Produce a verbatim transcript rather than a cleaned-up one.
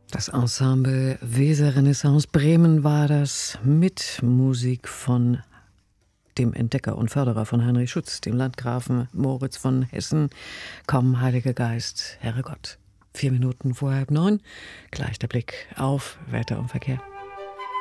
Das Ensemble Weser Renaissance Bremen war das mit Musik von dem Entdecker und Förderer von Heinrich Schütz, dem Landgrafen Moritz von Hessen. Komm, Heiliger Geist, Herrgott. Vier Minuten vor halb neun. Gleich der Blick auf Wetter und Verkehr.